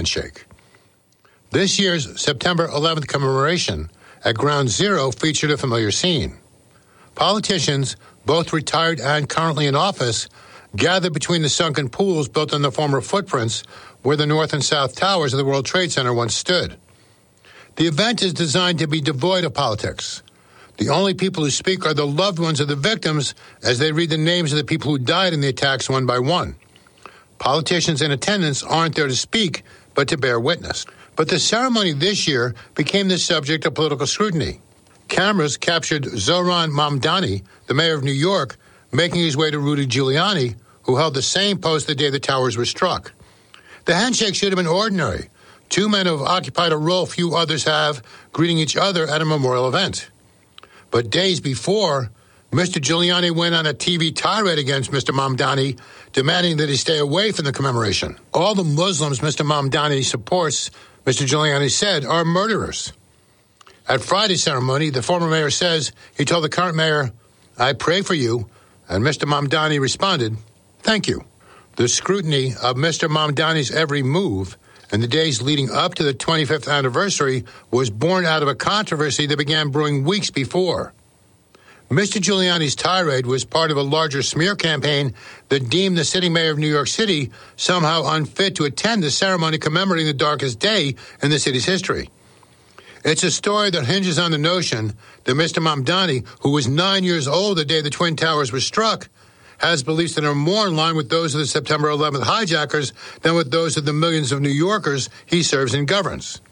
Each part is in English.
handshake. This year's September 11th commemoration at Ground Zero featured a familiar scene. Politicians, both retired and currently in office, gathered between the sunken pools built on the former footprints where the North and South Towers of the World Trade Center once stood. The event is designed to be devoid of politics. The only people who speak are the loved ones of the victims as they read the names of the people who died in the attacks one by one. Politicians in attendance aren't there to speak, but to bear witness. But the ceremony this year became the subject of political scrutiny. Cameras captured Zohran Mamdani, the mayor of New York, making his way to Rudy Giuliani, who held the same post the day the towers were struck. The handshake should have been ordinary. Two men who have occupied a role few others have, greeting each other at a memorial event. But days before, Mr. Giuliani went on a TV tirade against Mr. Mamdani, demanding that he stay away from the commemoration. All the Muslims Mr. Mamdani supports, Mr. Giuliani said, are murderers. At Friday's ceremony, the former mayor says he told the current mayor, "I pray for you," and Mr. Mamdani responded, "Thank you." The scrutiny of Mr. Mamdani's every move in the days leading up to the 25th anniversary was born out of a controversy that began brewing weeks before. Mr. Giuliani's tirade was part of a larger smear campaign that deemed the sitting mayor of New York City somehow unfit to attend the ceremony commemorating the darkest day in the city's history. It's a story that hinges on the notion that Mr. Mamdani, who was 9 years old the day the Twin Towers were struck, has beliefs that are more in line with those of the September 11th hijackers than with those of the millions of New Yorkers he serves and governs.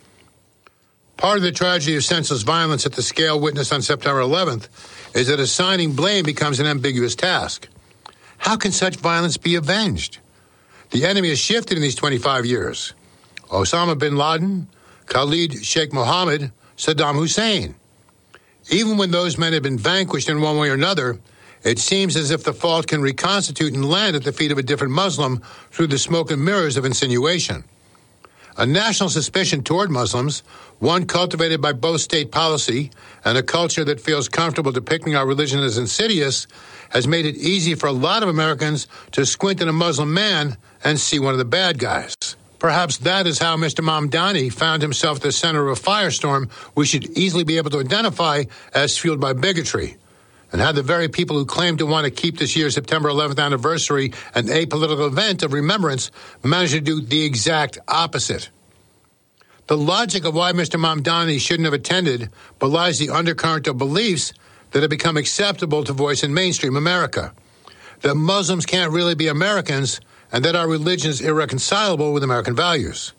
Part of the tragedy of senseless violence at the scale witnessed on September 11th is that assigning blame becomes an ambiguous task. How can such violence be avenged? The enemy has shifted in these 25 years. Osama bin Laden, Khalid Sheikh Mohammed, Saddam Hussein. Even when those men have been vanquished in one way or another, it seems as if the fault can reconstitute and land at the feet of a different Muslim through the smoke and mirrors of insinuation. A national suspicion toward Muslims, one cultivated by both state policy and a culture that feels comfortable depicting our religion as insidious, has made it easy for a lot of Americans to squint at a Muslim man and see one of the bad guys. Perhaps that is how Mr. Mamdani found himself at the center of a firestorm we should easily be able to identify as fueled by bigotry, and how the very people who claim to want to keep this year's September 11th anniversary an apolitical event of remembrance managed to do the exact opposite. The logic of why Mr. Mamdani shouldn't have attended belies the undercurrent of beliefs that have become acceptable to voice in mainstream America, that Muslims can't really be Americans and that our religion is irreconcilable with American values.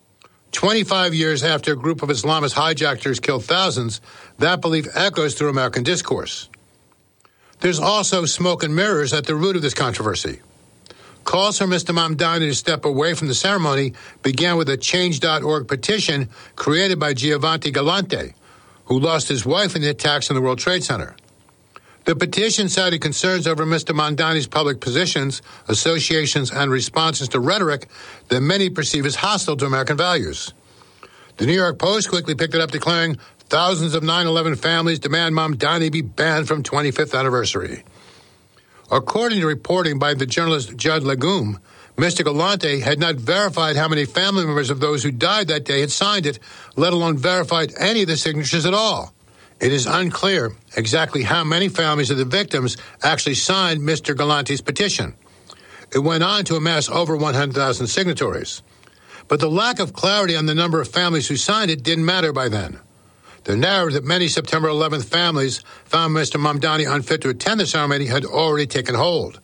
25 years after a group of Islamist hijackers killed thousands, that belief echoes through American discourse. There's also smoke and mirrors at the root of this controversy. Calls for Mr. Mamdani to step away from the ceremony began with a Change.org petition created by Giovanni Galante, who lost his wife in the attacks on the World Trade Center. The petition cited concerns over Mr. Mamdani's public positions, associations, and responses to rhetoric that many perceive as hostile to American values. The New York Post quickly picked it up, declaring, "Thousands of 9/11 families demand Mamdani be banned from 25th anniversary." According to reporting by the journalist Judd Legum, Mr. Galante had not verified how many family members of those who died that day had signed it, let alone verified any of the signatures at all. It is unclear exactly how many families of the victims actually signed Mr. Galante's petition. It went on to amass over 100,000 signatories. But the lack of clarity on the number of families who signed it didn't matter by then. The narrative that many September 11th families found Mr. Mamdani unfit to attend the ceremony had already taken hold.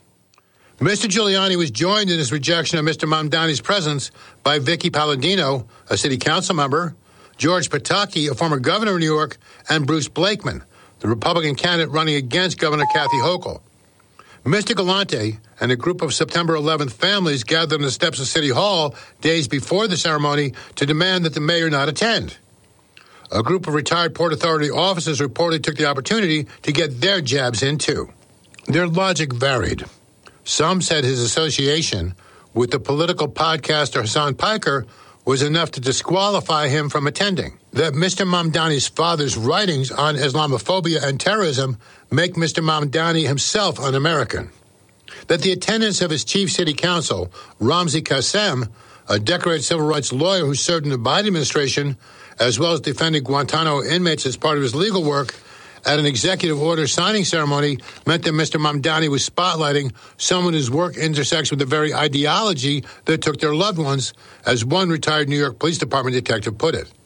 Mr. Giuliani was joined in his rejection of Mr. Mamdani's presence by Vicky Palladino, a city council member, George Pataki, a former governor of New York, and Bruce Blakeman, the Republican candidate running against Governor Kathy Hochul. Mr. Galante and a group of September 11th families gathered on the steps of City Hall days before the ceremony to demand that the mayor not attend. A group of retired Port Authority officers reportedly took the opportunity to get their jabs in, too. Their logic varied. Some said his association with the political podcaster Hassan Piker was enough to disqualify him from attending. That Mr. Mamdani's father's writings on Islamophobia and terrorism make Mr. Mamdani himself un-American. That the attendance of his chief city council, Ramzi Qassem, a decorated civil rights lawyer who served in the Biden administration, as well as defending Guantanamo inmates as part of his legal work, at an executive order signing ceremony meant that Mr. Mamdani was spotlighting someone whose work intersects with the very ideology that took their loved ones, as one retired New York Police Department detective put it.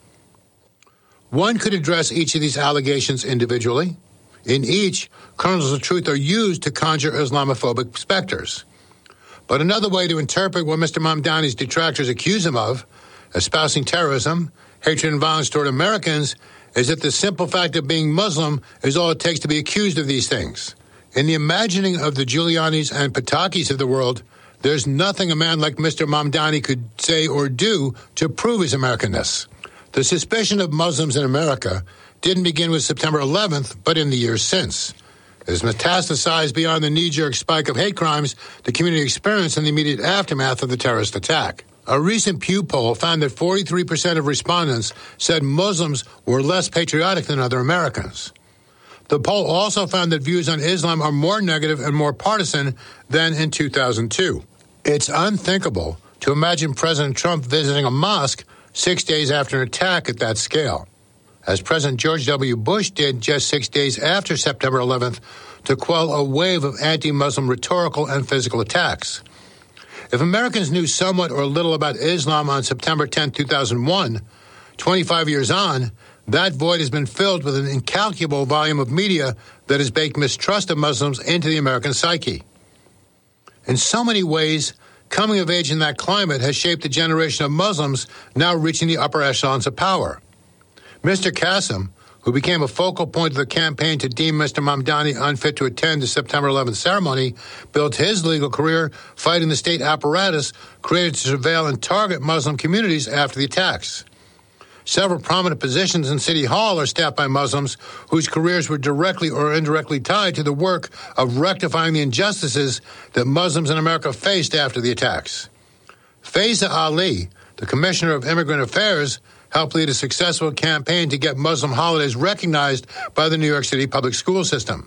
One could address each of these allegations individually. In each, kernels of truth are used to conjure Islamophobic specters. But another way to interpret what Mr. Mamdani's detractors accuse him of, espousing terrorism, hatred and violence toward Americans, is that the simple fact of being Muslim is all it takes to be accused of these things. In the imagining of the Giulianis and Patakis of the world, there's nothing a man like Mr. Mamdani could say or do to prove his Americanness. The suspicion of Muslims in America didn't begin with September 11th, but in the years since. It has metastasized beyond the knee-jerk spike of hate crimes the community experienced in the immediate aftermath of the terrorist attack. A recent Pew poll found that 43% of respondents said Muslims were less patriotic than other Americans. The poll also found that views on Islam are more negative and more partisan than in 2002. It's unthinkable to imagine President Trump visiting a mosque 6 days after an attack at that scale, as President George W. Bush did just 6 days after September 11th to quell a wave of anti-Muslim rhetorical and physical attacks. If Americans knew somewhat or little about Islam on September 10, 2001, 25 years on, that void has been filled with an incalculable volume of media that has baked mistrust of Muslims into the American psyche. In so many ways, coming of age in that climate has shaped a generation of Muslims now reaching the upper echelons of power. Mr. Qasim, who became a focal point of the campaign to deem Mr. Mamdani unfit to attend the September 11th ceremony, built his legal career fighting the state apparatus created to surveil and target Muslim communities after the attacks. Several prominent positions in City Hall are staffed by Muslims whose careers were directly or indirectly tied to the work of rectifying the injustices that Muslims in America faced after the attacks. Faiza Ali, the Commissioner of Immigrant Affairs, helped lead a successful campaign to get Muslim holidays recognized by the New York City public school system.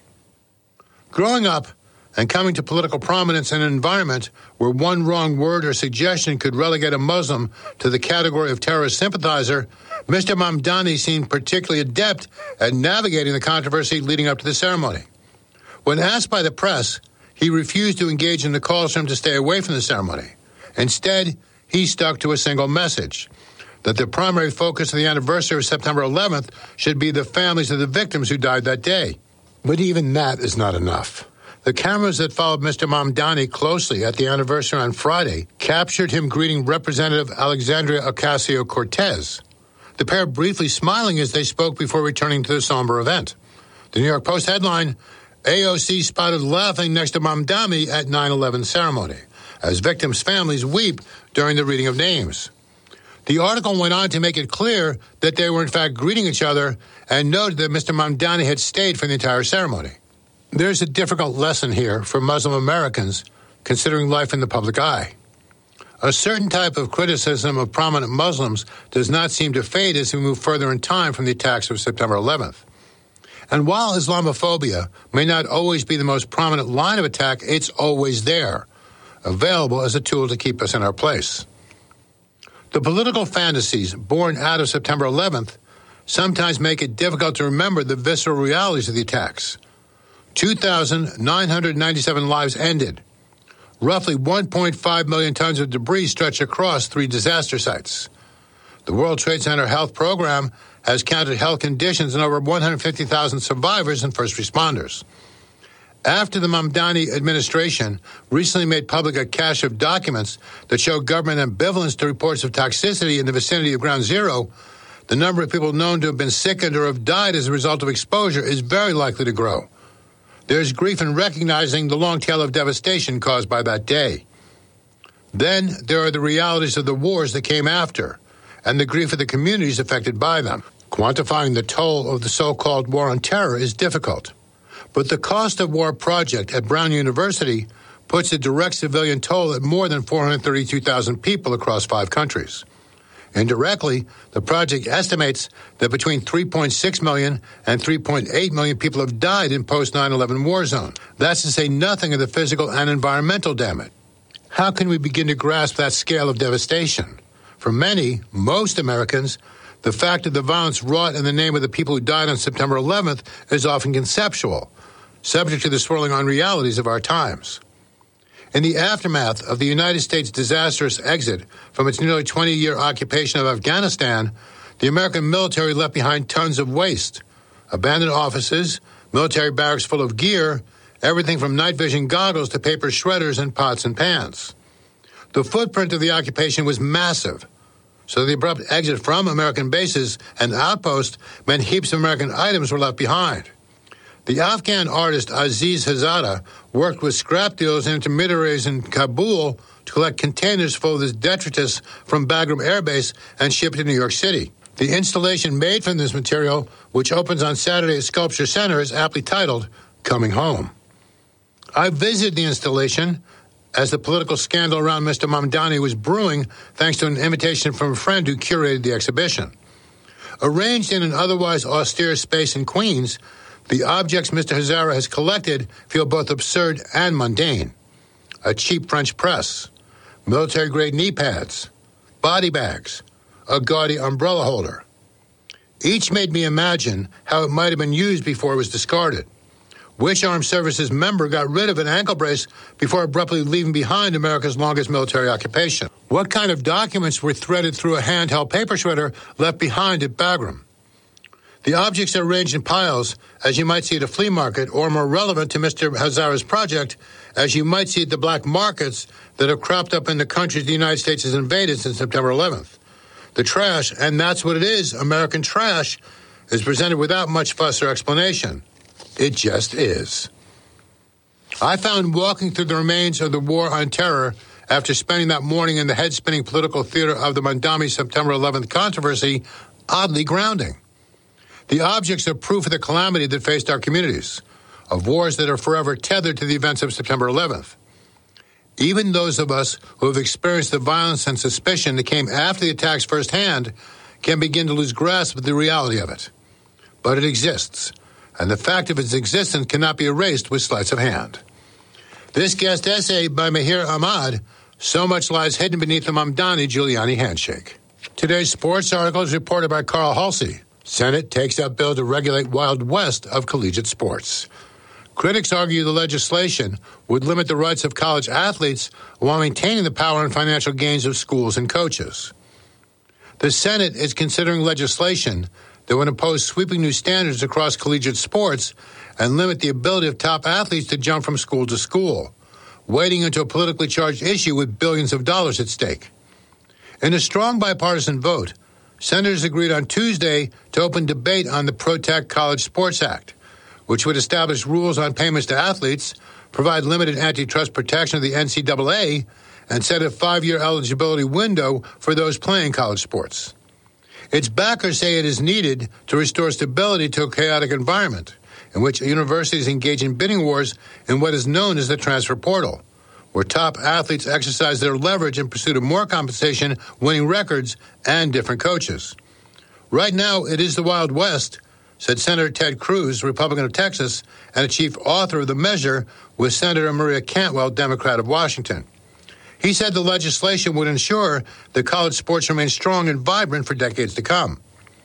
Growing up and coming to political prominence in an environment where one wrong word or suggestion could relegate a Muslim to the category of terrorist sympathizer, Mr. Mamdani seemed particularly adept at navigating the controversy leading up to the ceremony. When asked by the press, he refused to engage in the calls for him to stay away from the ceremony. Instead, he stuck to a single message: that the primary focus of the anniversary of September 11th should be the families of the victims who died that day. But even that is not enough. The cameras that followed Mr. Mamdani closely at the anniversary on Friday captured him greeting Representative Alexandria Ocasio-Cortez, the pair briefly smiling as they spoke before returning to the somber event. The New York Post headline, AOC spotted laughing next to Mamdani at 9/11 ceremony, as victims' families weep during the reading of names. The article went on to make it clear that they were in fact greeting each other and noted that Mr. Mamdani had stayed for the entire ceremony. There's a difficult lesson here for Muslim Americans considering life in the public eye. A certain type of criticism of prominent Muslims does not seem to fade as we move further in time from the attacks of September 11th. And while Islamophobia may not always be the most prominent line of attack, it's always there, available as a tool to keep us in our place. The political fantasies born out of September 11th sometimes make it difficult to remember the visceral realities of the attacks. 2,997 lives ended. Roughly 1.5 million tons of debris stretch across 3 disaster sites. The World Trade Center Health Program has counted health conditions in over 150,000 survivors and first responders. After the Mamdani administration recently made public a cache of documents that show government ambivalence to reports of toxicity in the vicinity of Ground Zero, the number of people known to have been sickened or have died as a result of exposure is very likely to grow. There's grief in recognizing the long tail of devastation caused by that day. Then there are the realities of the wars that came after, and the grief of the communities affected by them. Quantifying the toll of the so-called war on terror is difficult. But the Cost of War project at Brown University puts a direct civilian toll at more than 432,000 people across 5 countries. Indirectly, the project estimates that between 3.6 million and 3.8 million people have died in post-9/11 war zones. That's to say nothing of the physical and environmental damage. How can we begin to grasp that scale of devastation? For many, most Americans, the fact of the violence wrought in the name of the people who died on September 11th is often conceptual, subject to the swirling unrealities of our times. In the aftermath of the United States' disastrous exit from its nearly 20-year occupation of Afghanistan, the American military left behind tons of waste, abandoned offices, military barracks full of gear, everything from night vision goggles to paper shredders and pots and pans. The footprint of the occupation was massive, so the abrupt exit from American bases and outposts meant heaps of American items were left behind. The Afghan artist Aziz Hazada worked with scrap dealers and intermediaries in Kabul to collect containers full of this detritus from Bagram Air Base and ship it to New York City. The installation made from this material, which opens on Saturday at Sculpture Center, is aptly titled, Coming Home. I visited the installation as the political scandal around Mr. Mamdani was brewing, thanks to an invitation from a friend who curated the exhibition. Arranged in an otherwise austere space in Queens, the objects Mr. Hazara has collected feel both absurd and mundane. A cheap French press, military-grade knee pads, body bags, a gaudy umbrella holder. Each made me imagine how it might have been used before it was discarded. Which armed services member got rid of an ankle brace before abruptly leaving behind America's longest military occupation? What kind of documents were threaded through a handheld paper shredder left behind at Bagram? The objects are arranged in piles, as you might see at a flea market, or more relevant to Mr. Hazara's project, as you might see at the black markets that have cropped up in the countries the United States has invaded since September 11th. The trash, and that's what it is, American trash, is presented without much fuss or explanation. It just is. I found walking through the remains of the War on Terror after spending that morning in the head-spinning political theater of the Mamdani September 11th controversy oddly grounding. The objects are proof of the calamity that faced our communities, of wars that are forever tethered to the events of September 11th. Even those of us who have experienced the violence and suspicion that came after the attacks firsthand can begin to lose grasp of the reality of it. But it exists, and the fact of its existence cannot be erased with sleight of hand. This guest essay by Mahir Ahmad, So Much Lies Hidden Beneath the Mamdani-Giuliani Handshake. Today's sports article is reported by Carl Halsey. Senate takes up bill to regulate Wild West of collegiate sports. Critics argue the legislation would limit the rights of college athletes while maintaining the power and financial gains of schools and coaches. The Senate is considering legislation that would impose sweeping new standards across collegiate sports and limit the ability of top athletes to jump from school to school, wading into a politically charged issue with billions of dollars at stake. In a strong bipartisan vote, Senators agreed on Tuesday to open debate on the Protect College Sports Act, which would establish rules on payments to athletes, provide limited antitrust protection of the NCAA, and set a 5-year eligibility window for those playing college sports. Its backers say it is needed to restore stability to a chaotic environment in which universities engage in bidding wars in what is known as the transfer portal, where top athletes exercise their leverage in pursuit of more compensation, winning records, and different coaches. Right now, it is the Wild West, said Senator Ted Cruz, Republican of Texas, and a chief author of the measure with Senator Maria Cantwell, Democrat of Washington. He said the legislation would ensure that college sports remain strong and vibrant for decades to come.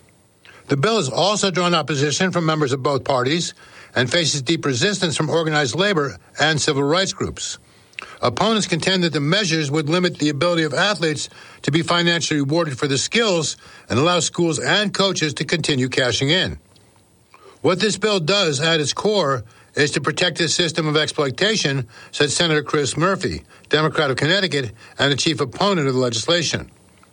The bill has also drawn opposition from members of both parties and faces deep resistance from organized labor and civil rights groups. Opponents contend that the measures would limit the ability of athletes to be financially rewarded for their skills and allow schools and coaches to continue cashing in. What this bill does at its core is to protect this system of exploitation, said Senator Chris Murphy, Democrat of Connecticut, and a chief opponent of the legislation.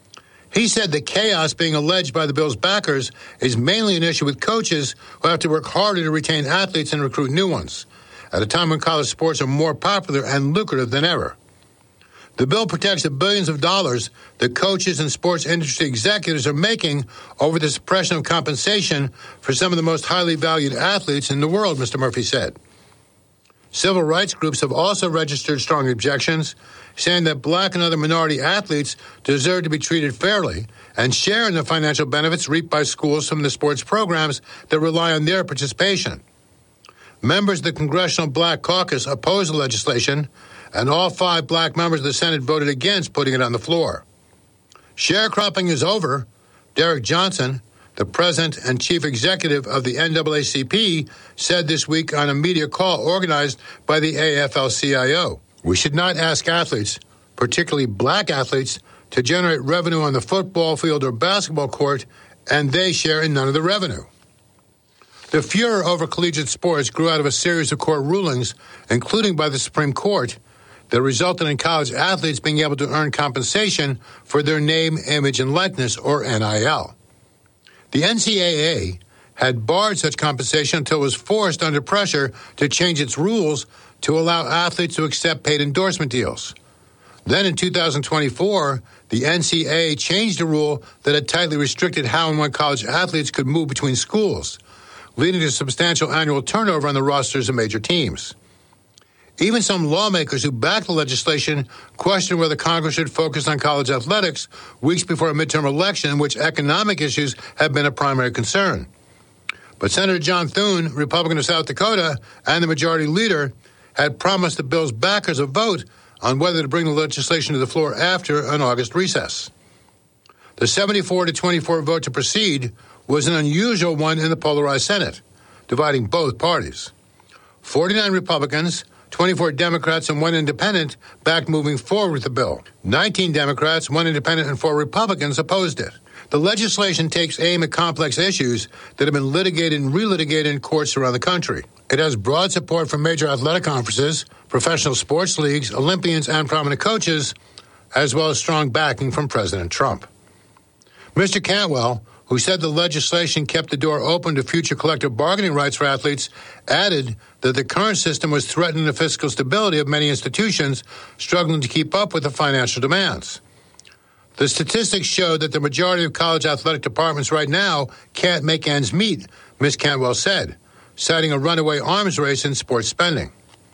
He said the chaos being alleged by the bill's backers is mainly an issue with coaches who have to work harder to retain athletes and recruit new ones, at a time when college sports are more popular and lucrative than ever. The bill protects the billions of dollars that coaches and sports industry executives are making over the suppression of compensation for some of the most highly valued athletes in the world, Mr. Murphy said. Civil rights groups have also registered strong objections, saying that black and other minority athletes deserve to be treated fairly and share in the financial benefits reaped by schools from the sports programs that rely on their participation. Members of the Congressional Black Caucus oppose the legislation and all 5 black members of the Senate voted against putting it on the floor. Sharecropping is over. Derek Johnson, the president and chief executive of the NAACP, said this week on a media call organized by the AFL-CIO. We should not ask athletes, particularly black athletes, to generate revenue on the football field or basketball court, and they share in none of the revenue. The furor over collegiate sports grew out of a series of court rulings, including by the Supreme Court, that resulted in college athletes being able to earn compensation for their name, image, and likeness, or NIL. The NCAA had barred such compensation until it was forced under pressure to change its rules to allow athletes to accept paid endorsement deals. Then in 2024, the NCAA changed a rule that had tightly restricted how and when college athletes could move between schools, leading to substantial annual turnover on the rosters of major teams. Even some lawmakers who backed the legislation questioned whether Congress should focus on college athletics weeks before a midterm election in which economic issues have been a primary concern. But Senator John Thune, Republican of South Dakota, and the majority leader had promised the bill's backers a vote on whether to bring the legislation to the floor after an August recess. The 74-24 vote to proceed was an unusual one in the polarized Senate, dividing both parties. 49 Republicans, 24 Democrats, and 1 independent backed moving forward with the bill. 19 Democrats, 1 independent, and 4 Republicans opposed it. The legislation takes aim at complex issues that have been litigated and relitigated in courts around the country. It has broad support from major athletic conferences, professional sports leagues, Olympians, and prominent coaches, as well as strong backing from President Trump. Mr. Cantwell, who said the legislation kept the door open to future collective bargaining rights for athletes, added that the current system was threatening the fiscal stability of many institutions struggling to keep up with the financial demands. The statistics show that the majority of college athletic departments right now can't make ends meet, Ms. Cantwell said, citing a runaway arms race in sports spending.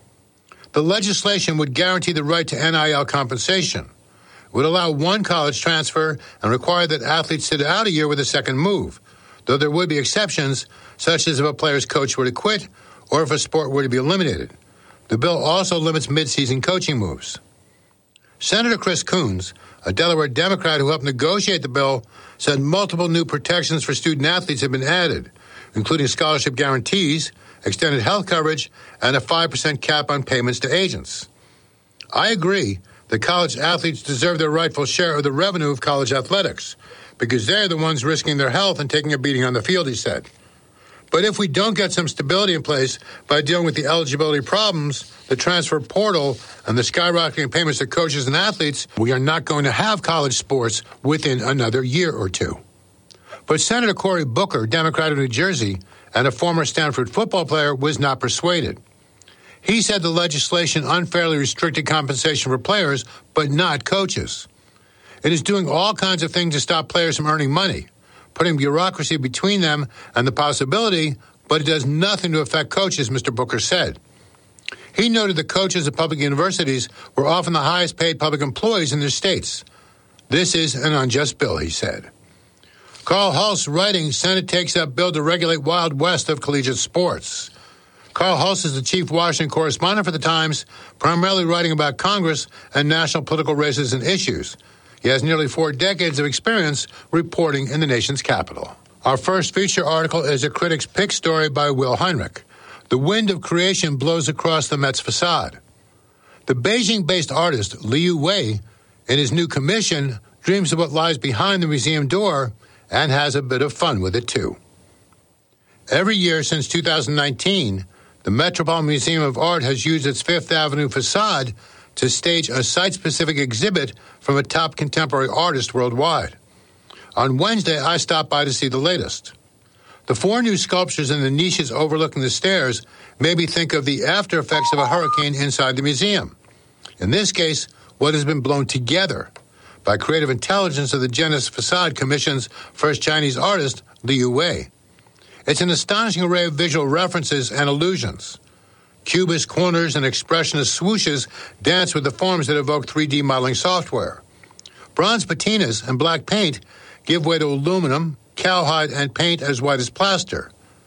The legislation would guarantee the right to NIL compensation, would allow one college transfer, and require that athletes sit out a year with a second move, though there would be exceptions, such as if a player's coach were to quit or if a sport were to be eliminated. The bill also limits mid-season coaching moves. Senator Chris Coons, a Delaware Democrat who helped negotiate the bill, said multiple new protections for student athletes have been added, including scholarship guarantees, extended health coverage, and a 5% cap on payments to agents. I agree that college athletes deserve their rightful share of the revenue of college athletics, because they're the ones risking their health and taking a beating on the field, he said. But if we don't get some stability in place by dealing with the eligibility problems, the transfer portal, and the skyrocketing payments to coaches and athletes, we are not going to have college sports within another year or two. But Senator Cory Booker, Democrat of New Jersey, and a former Stanford football player, was not persuaded. He said the legislation unfairly restricted compensation for players, but not coaches. It is doing all kinds of things to stop players from earning money, putting bureaucracy between them and the possibility, but it does nothing to affect coaches, Mr. Booker said. He noted that coaches at public universities were often the highest paid public employees in their states. This is an unjust bill, he said. Carl Hulse writing, Senate takes up bill to regulate Wild West of collegiate sports. Carl Hulse is the chief Washington correspondent for The Times, primarily writing about Congress and national political races and issues. He has nearly 4 decades of experience reporting in the nation's capital. Our first feature article is a critic's pick story by Will Heinrich. The wind of creation blows across the Met's facade. The Beijing-based artist Liu Wei, in his new commission, dreams of what lies behind the museum door and has a bit of fun with it, too. Every year since 2019, the Metropolitan Museum of Art has used its Fifth Avenue facade to stage a site-specific exhibit from a top contemporary artist worldwide. On Wednesday, I stopped by to see the latest. The 4 new sculptures in the niches overlooking the stairs made me think of the after effects of a hurricane inside the museum. In this case, what has been blown together by creative intelligence of the Genesis Facade Commission's first Chinese artist, Liu Wei. It's an astonishing array of visual references and allusions. Cubist corners and expressionist swooshes dance with the forms that evoke 3D modeling software. Bronze patinas and black paint give way to aluminum, cowhide, and paint as white as plaster.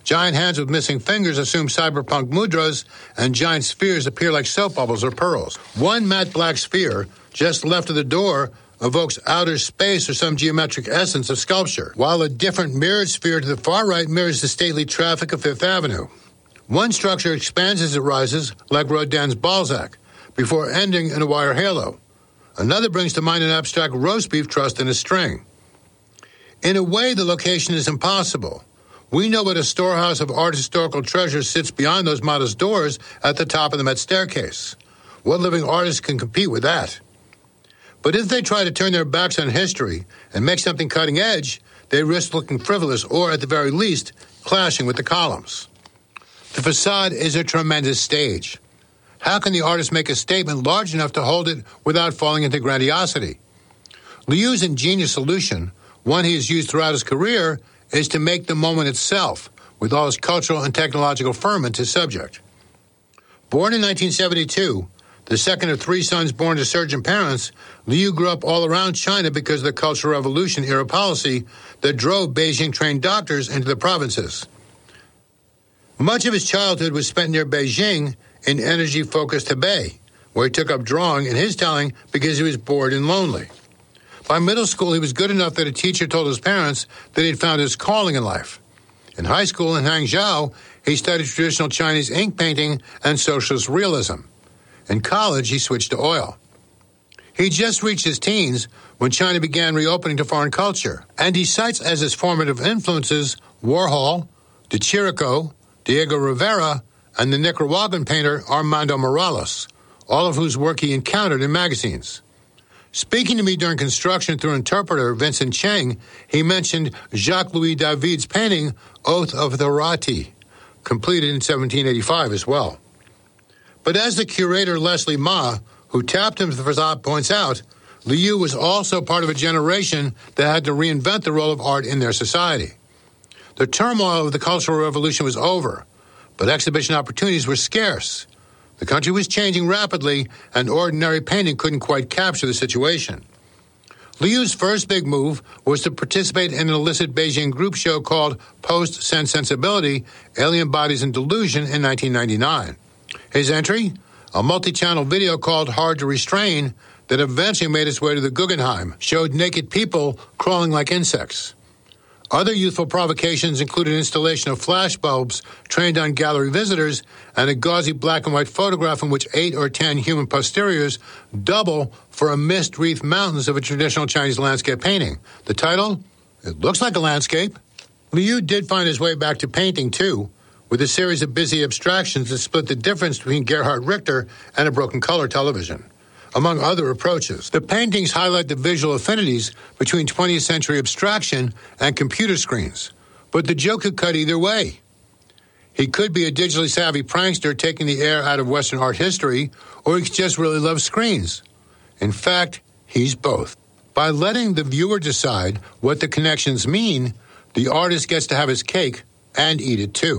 Giant hands with missing fingers assume cyberpunk mudras, and giant spheres appear like soap bubbles or pearls. One matte black sphere, just left of the door, evokes outer space or some geometric essence of sculpture, while a different mirrored sphere to the far right mirrors the stately traffic of Fifth Avenue. One structure expands as it rises, like Rodin's Balzac, before ending in a wire halo. Another brings to mind an abstract roast beef trussed in a string. In a way, the location is impossible. We know what a storehouse of art historical treasures sits beyond those modest doors at the top of the Met staircase. What living artist can compete with that? But if they try to turn their backs on history and make something cutting edge, they risk looking frivolous or, at the very least, clashing with the columns. The facade is a tremendous stage. How can the artist make a statement large enough to hold it without falling into grandiosity? Liu's ingenious solution, one he has used throughout his career, is to make the moment itself, with all its cultural and technological ferment, his subject. Born in 1972, the second of three sons born to surgeon parents, Liu grew up all around China because of the Cultural Revolution era policy that drove Beijing-trained doctors into the provinces. Much of his childhood was spent near Beijing in energy-focused Hebei, where he took up drawing, in his telling, because he was bored and lonely. By middle school, he was good enough that a teacher told his parents that he'd found his calling in life. In high school in Hangzhou, he studied traditional Chinese ink painting and socialist realism. In college, he switched to oil. He just reached his teens when China began reopening to foreign culture, and he cites as his formative influences Warhol, de Chirico, Diego Rivera, and the Nicaraguan painter Armando Morales, all of whose work he encountered in magazines. Speaking to me during construction through interpreter Vincent Cheng, he mentioned Jacques-Louis David's painting Oath of the Rati, completed in 1785 as well. But as the curator Leslie Ma, who tapped him to the facade, points out, Liu was also part of a generation that had to reinvent the role of art in their society. The turmoil of the Cultural Revolution was over, but exhibition opportunities were scarce. The country was changing rapidly, and ordinary painting couldn't quite capture the situation. Liu's first big move was to participate in an illicit Beijing group show called Post-Sense Sensibility, Alien Bodies and Delusion in 1999. His entry? A multi-channel video called Hard to Restrain that eventually made its way to the Guggenheim, showed naked people crawling like insects. Other youthful provocations included installation of flashbulbs trained on gallery visitors and a gauzy black and white photograph in which 8 or 10 human posteriors double for a mist-wreathed mountains of a traditional Chinese landscape painting. The title? It looks like a landscape. Liu did find his way back to painting, too, with a series of busy abstractions that split the difference between Gerhard Richter and a broken color television. Among other approaches, the paintings highlight the visual affinities between 20th century abstraction and computer screens. But the joke could cut either way. He could be a digitally savvy prankster taking the air out of Western art history, or he could just really love screens. In fact, he's both. By letting the viewer decide what the connections mean, the artist gets to have his cake and eat it too.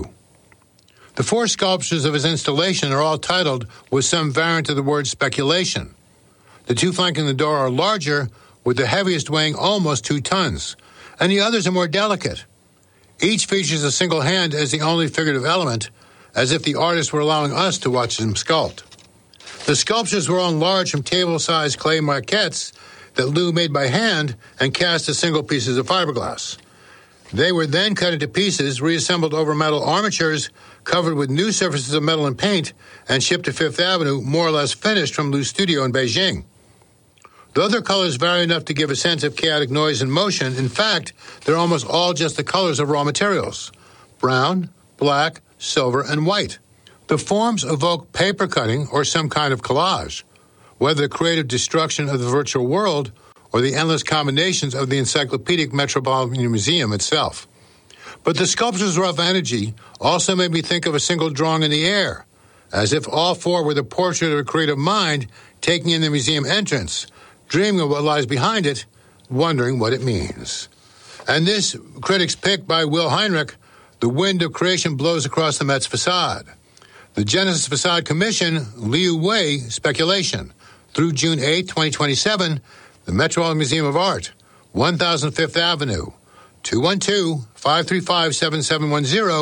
The 4 sculptures of his installation are all titled with some variant of the word speculation. The 2 flanking the door are larger, with the heaviest weighing almost 2 tons, and the others are more delicate. Each features a single hand as the only figurative element, as if the artist were allowing us to watch him sculpt. The sculptures were all enlarged from table-sized clay maquettes that Liu made by hand and cast as single pieces of fiberglass. They were then cut into pieces, reassembled over metal armatures, covered with new surfaces of metal and paint, and shipped to Fifth Avenue, more or less finished from Liu's studio in Beijing. Though their colors vary enough to give a sense of chaotic noise and motion, in fact, they're almost all just the colors of raw materials: brown, black, silver, and white. The forms evoke paper cutting or some kind of collage, whether the creative destruction of the virtual world or the endless combinations of the encyclopedic Metropolitan Museum itself. But the sculpture's rough energy also made me think of a single drawing in the air, as if all 4 were the portrait of a creative mind taking in the museum entrance, dreaming of what lies behind it, wondering what it means. And this critic's pick by Will Heinrich, The Wind of Creation Blows Across the Met's Facade. The Genesis Facade Commission, Liu Wei, Speculation. Through June 8, 2027, the Metropolitan Museum of Art, 1000 Fifth Avenue, 212-535-7710,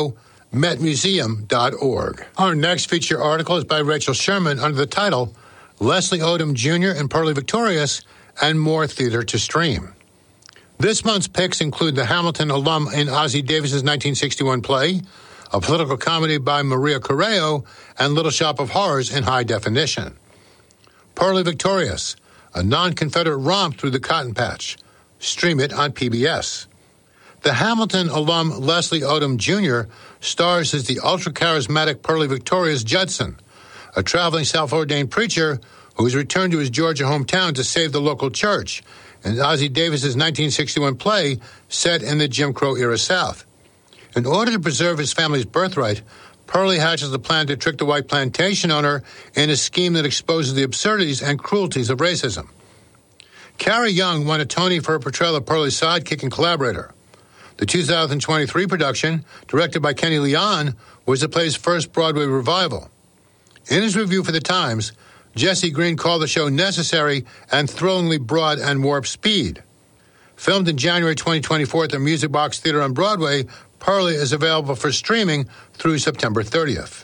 metmuseum.org. Our next feature article is by Rachel Sherman under the title, Leslie Odom Jr. and Pearly Victorious and More Theater to Stream. This month's picks include the Hamilton alum in Ossie Davis's 1961 play, a political comedy by Maria Carrillo, and Little Shop of Horrors in high definition. Pearly Victorious, a non-Confederate romp through the Cotton Patch. Stream it on PBS. The Hamilton alum Leslie Odom Jr. stars as the ultra-charismatic Pearly Victorious Judson, a traveling self-ordained preacher who has returned to his Georgia hometown to save the local church in Ossie Davis's 1961 play set in the Jim Crow-era South. In order to preserve his family's birthright, Pearly hatches a plan to trick the white plantation owner in a scheme that exposes the absurdities and cruelties of racism. Carrie Young won a Tony for her portrayal of Pearly's sidekick and collaborator. The 2023 production, directed by Kenny Leon, was the play's first Broadway revival. In his review for The Times, Jesse Green called the show necessary and thrillingly broad and warp speed. Filmed in January 2024 at the Music Box Theater on Broadway, Pearly is available for streaming through September 30th.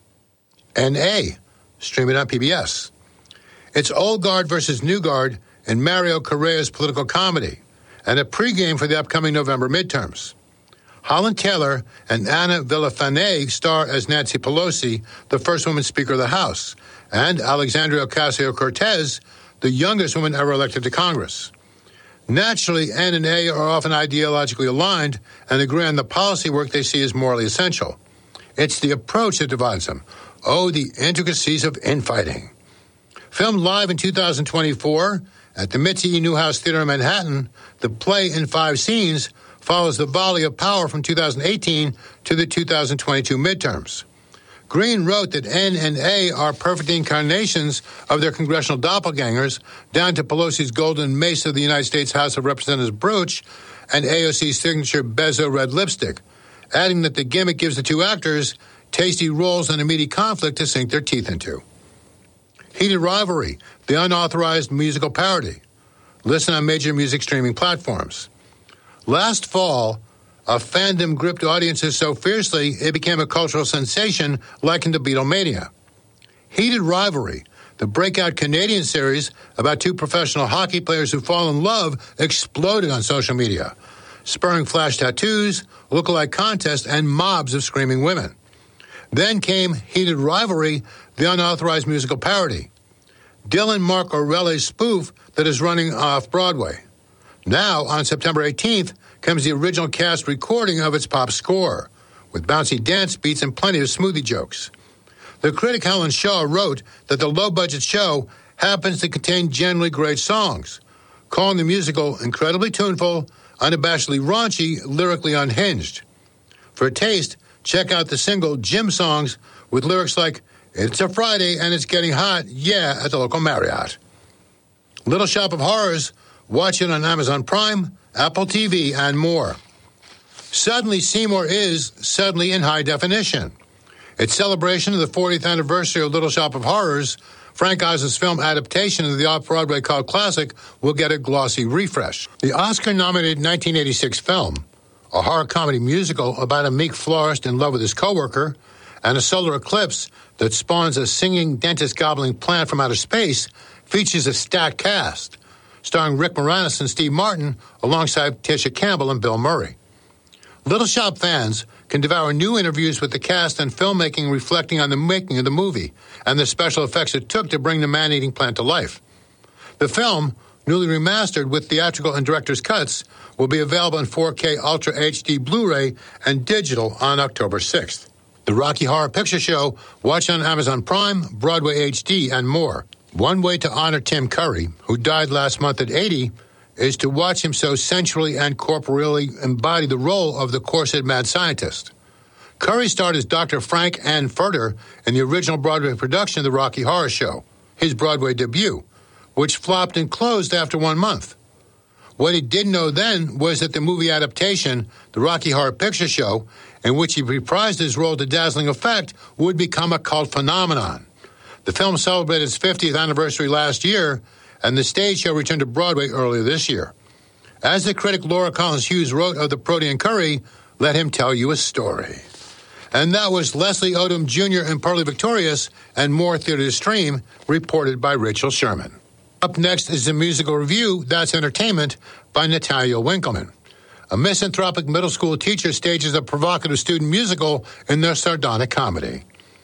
N.A. Stream it on PBS. It's Old Guard versus New Guard in Mario Correa's political comedy, and a pregame for the upcoming November midterms. Holland Taylor and Anna Villafane star as Nancy Pelosi, the first woman Speaker of the House, and Alexandria Ocasio-Cortez, the youngest woman ever elected to Congress. Naturally, N and A are often ideologically aligned and agree on the policy work they see as morally essential. It's the approach that divides them. Oh, the intricacies of infighting. Filmed live in 2024 at the Mitzi E. Newhouse Theater in Manhattan, the play in 5 scenes follows the volley of power from 2018 to the 2022 midterms. Green wrote that N and A are perfect incarnations of their congressional doppelgangers, down to Pelosi's golden mace of the United States House of Representatives brooch and AOC's signature Bezo red lipstick, adding that the gimmick gives the two actors tasty roles and immediate conflict to sink their teeth into. Heated Rivalry, the unauthorized musical parody. Listen on major music streaming platforms. Last fall, a fandom gripped audiences so fiercely it became a cultural sensation likened to Beatlemania. Heated Rivalry, the breakout Canadian series about 2 professional hockey players who fall in love, exploded on social media, spurring flash tattoos, lookalike contests, and mobs of screaming women. Then came Heated Rivalry, the unauthorized musical parody. Dylan Mark O'Reilly's spoof that is running off Broadway. Now, on September 18th, comes the original cast recording of its pop score, with bouncy dance beats and plenty of smoothie jokes. The critic Helen Shaw wrote that the low-budget show happens to contain generally great songs, calling the musical incredibly tuneful, unabashedly raunchy, lyrically unhinged. For a taste, check out the single Gym Songs with lyrics like, "It's a Friday and it's getting hot, yeah," at the local Marriott. Little Shop of Horrors, watch it on Amazon Prime, Apple TV, and more. Suddenly Seymour is suddenly in high definition. Its celebration of the 40th anniversary of Little Shop of Horrors, Frank Oz's film adaptation of the off-Broadway cult classic, will get a glossy refresh. The Oscar-nominated 1986 film, a horror comedy musical about a meek florist in love with his coworker, and a solar eclipse that spawns a singing dentist-gobbling plant from outer space, features a stacked cast, starring Rick Moranis and Steve Martin, alongside Tisha Campbell and Bill Murray. Little Shop fans can devour new interviews with the cast and filmmaking reflecting on the making of the movie and the special effects it took to bring the man-eating plant to life. The film, newly remastered with theatrical and director's cuts, will be available in 4K Ultra HD Blu-ray and digital on October 6th. The Rocky Horror Picture Show, watch on Amazon Prime, Broadway HD, and more. One way to honor Tim Curry, who died last month at 80, is to watch him so sensually and corporeally embody the role of the corset mad scientist. Curry starred as Dr. Frank N. Furter in the original Broadway production of The Rocky Horror Show, his Broadway debut, which flopped and closed after 1 month. What he didn't know then was that the movie adaptation, The Rocky Horror Picture Show, in which he reprised his role to dazzling effect, would become a cult phenomenon. The film celebrated its 50th anniversary last year, and the stage show returned to Broadway earlier this year. As the critic Laura Collins Hughes wrote of the Protean Curry, let him tell you a story. And that was Leslie Odom Jr. in Pearly Victorious and more Theater to Stream, reported by Rachel Sherman. Up next is the musical review, That's Entertainment, by Natalia Winkleman. A misanthropic middle school teacher stages a provocative student musical in their sardonic comedy.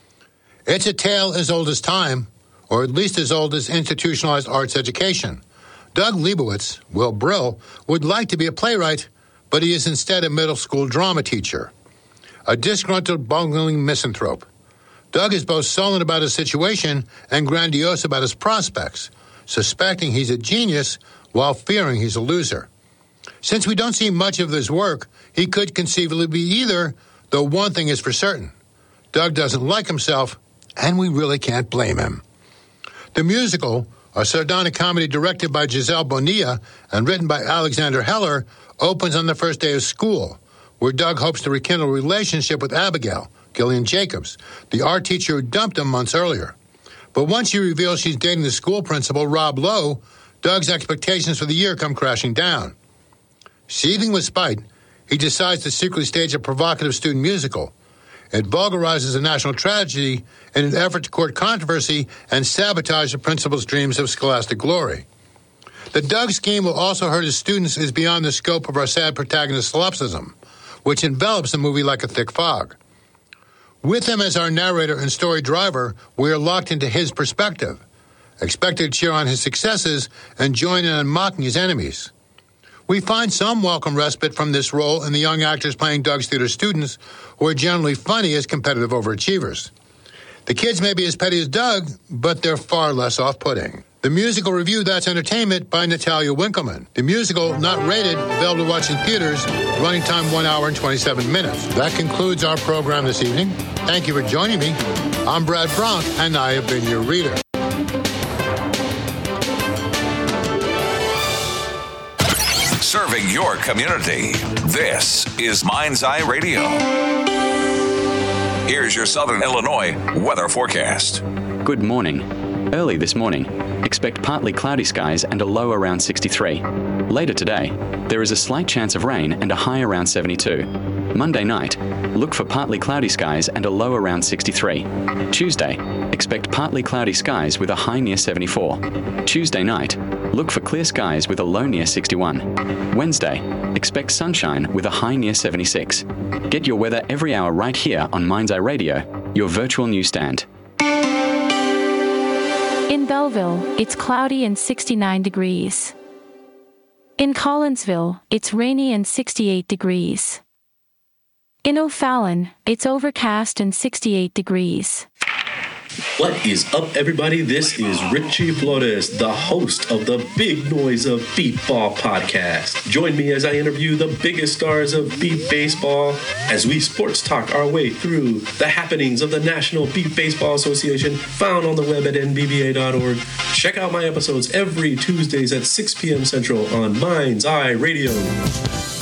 It's a tale as old as time, or at least as old as institutionalized arts education. Doug Leibowitz, Will Brill, would like to be a playwright, but he is instead a middle school drama teacher. A disgruntled, bungling misanthrope. Doug is both sullen about his situation and grandiose about his prospects, suspecting he's a genius while fearing he's a loser. Since we don't see much of his work, he could conceivably be either, though one thing is for certain. Doug doesn't like himself, and we really can't blame him. The musical, a sardonic comedy directed by Giselle Bonilla and written by Alexander Heller, opens on the first day of school, where Doug hopes to rekindle a relationship with Abigail, Gillian Jacobs, the art teacher who dumped him months earlier. But once she reveals she's dating the school principal, Rob Lowe, Doug's expectations for the year come crashing down. Seething with spite, he decides to secretly stage a provocative student musical. It vulgarizes a national tragedy in an effort to court controversy and sabotage the principal's dreams of scholastic glory. The Doug scheme will also hurt his students is beyond the scope of our sad protagonist's solipsism, which envelops the movie like a thick fog. With him as our narrator and story driver, we are locked into his perspective, expected to cheer on his successes and join in on mocking his enemies. We find some welcome respite from this role in the young actors playing Doug's theater students, who are generally funny as competitive overachievers. The kids may be as petty as Doug, but they're far less off-putting. The musical review, That's Entertainment, by Natalia Winkleman. The musical, not rated, available to watch in theaters, running time 1 hour and 27 minutes. That concludes our program this evening. Thank you for joining me. I'm Brad Bronk, and I have been your reader. Serving your community. This is Mind's Eye Radio. Here's your Southern Illinois weather forecast. Good morning. Early this morning, expect partly cloudy skies and a low around 63. Later today, there is a slight chance of rain and a high around 72. Monday night, look for partly cloudy skies and a low around 63. Tuesday, expect partly cloudy skies with a high near 74. Tuesday night, look for clear skies with a low near 61. Wednesday, expect sunshine with a high near 76. Get your weather every hour right here on Mind's Eye Radio, your virtual newsstand. In Belleville, it's cloudy and 69 degrees. In Collinsville, it's rainy and 68 degrees. In O'Fallon, it's overcast and 68 degrees. What is up, everybody? This is Richie Flores, the host of the Big Noise of Beat Ball podcast. Join me as I interview the biggest stars of beat baseball as we sports talk our way through the happenings of the National Beat Baseball Association, found on the web at nbba.org. Check out my episodes every Tuesdays at 6 p.m. Central on Mind's Eye Radio.